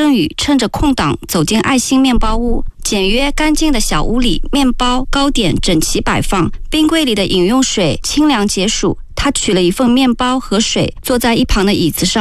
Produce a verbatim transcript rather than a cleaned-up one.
郑宇趁着空档走进爱心面包屋。简约干净的小屋里，面包、糕点整齐摆放，冰柜里的饮用水清凉解暑。他取了一份面包和水，坐在一旁的椅子上。